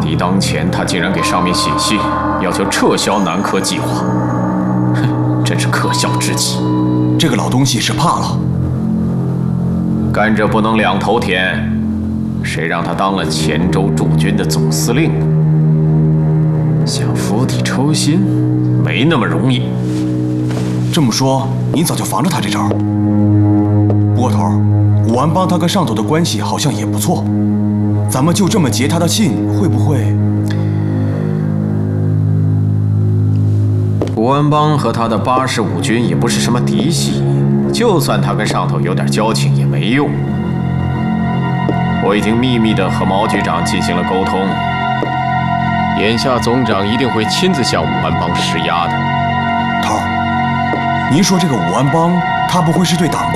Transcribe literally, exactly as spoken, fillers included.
你当前，他竟然给上面写信，要求撤销南柯计划，哼，真是可笑之极。 这个老东西是怕了。 甘蔗不能两头甜，谁让他当了黔州驻军的总司令？想釜底抽薪，没那么容易。 这么说，你早就防着他这招。不过头儿，武安帮他跟上头的关系好像也不错，咱们就这么截他的信，会不会？ 武安帮和他的八十五军也不是什么嫡系，就算他跟上头有点交情也没用。我已经秘密地和毛局长进行了沟通，眼下总长一定会亲自向武安帮施压的。 头儿，您说这个武安帮，他不会是对党